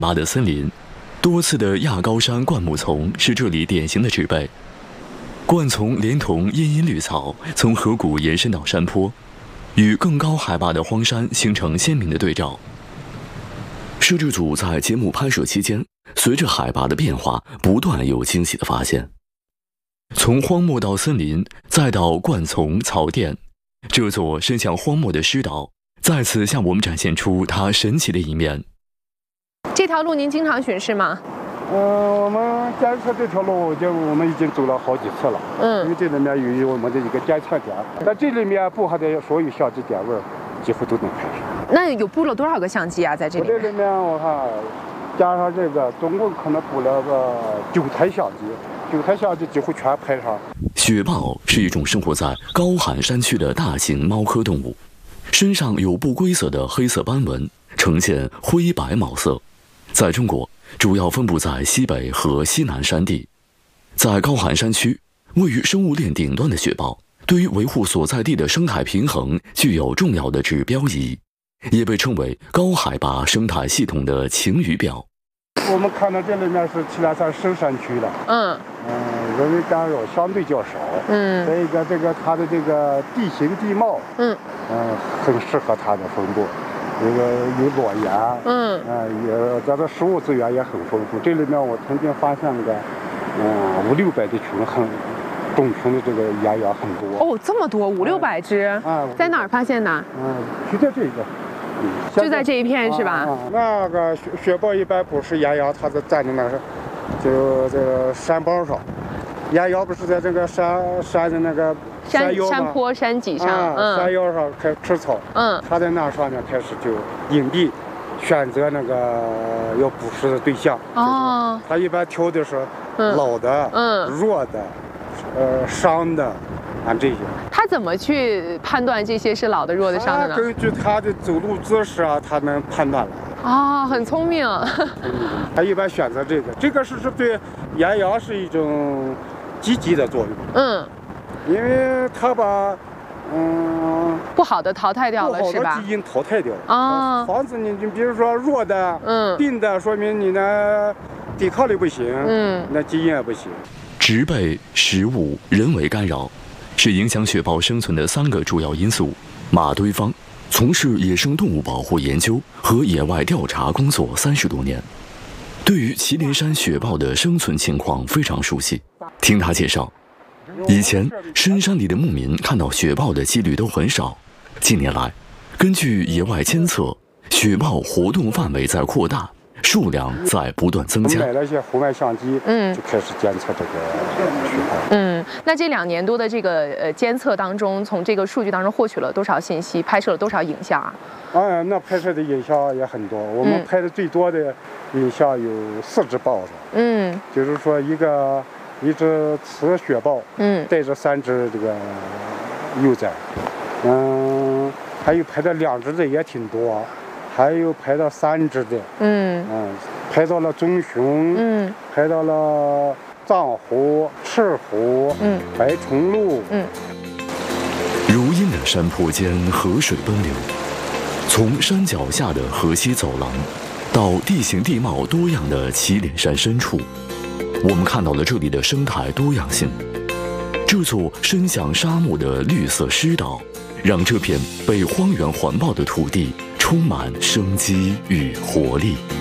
拔的森林，多次的亚高山灌木丛是这里典型的植被。灌丛连同茵茵绿草，从河谷延伸到山坡，与更高海拔的荒山形成鲜明的对照。摄制组在节目拍摄期间，随着海拔的变化，不断有惊喜的发现。从荒漠到森林，再到灌丛草甸，这座伸向荒漠的湿岛，再次向我们展现出它神奇的一面。 这条路您经常巡视吗？ 我们监测这条路，我们已经走了好几次了。因为这里面有我们的一个监测点，在这里面布下的所有相机点位，几乎都能拍上。 那有布了多少个相机啊？在这里面？ 这里面我看，加上这个，总共可能布了个9台相机，9台相机几乎全拍上。 雪豹是一种生活在高寒山区的大型猫科动物，身上有不规则的黑色斑纹，呈现灰白毛色。在中国，主要分布在西北和西南山地。在高寒山区，位于生物链顶端的雪豹，对于维护所在地的生态平衡具有重要的指标意义，也被称为高海拔生态系统的晴雨表。 我们看到这里面是祁连山深山区了，人为干扰相对较少，再一个它的这个地形地貌，很适合它的分布。这个有裸岩，也咱的食物资源也很丰富。这里面我曾经发现个，500-600的群，种群的这个岩羊很多。 哦，这么多，500-600只。在哪儿发现的？ 就在这个。 就在这一片是吧？ 那个雪豹一般不是岩羊，它是站在那个，就这个山包上。岩羊不是在这个山的那个山坡山脊上， 山腰上开吃草，它在那上面开始就营地，选择那个要捕食的对象。它一般挑的是老的、弱的、伤的，这些。 他怎么去判断这些是老的、弱的、伤的呢？ 根据他的走路姿势啊，他能判断了。 很聪明。 他一般选择这个是对岩羊是一种积极的作用。因为它把不好的淘汰掉了，是吧？ 不好的基因淘汰掉了。防止你比如说弱的、病的，说明你的抵抗力不行，那基因也不行。 植被、食物、人为干扰，是影响雪豹生存的3个主要因素。马堆方从事野生动物保护研究和野外调查工作30多年，对于祁连山雪豹的生存情况非常熟悉。听他介绍，以前深山里的牧民看到雪豹的几率都很少，近年来，根据野外监测，雪豹活动范围在扩大，数量在不断增加。 买了一些红外相机，就开始监测这个雪豹。 那这2年多的这个监测当中，从这个数据当中获取了多少信息，拍摄了多少影像啊？ 那拍摄的影像也很多，我们拍的最多的影像有4只豹子。就是说一只雌雪豹，带着3只这个幼崽，还有拍到2只的也挺多，还有拍到3只的，拍到了棕熊，拍到了藏狐、赤狐，白崇鹭。 如阴的山坡间，河水奔流，从山脚下的河西走廊，到地形地貌多样的祁连山深处。我们看到了这里的生态多样性，这座伸向沙漠的绿色湿岛，让这片被荒原环抱的土地充满生机与活力。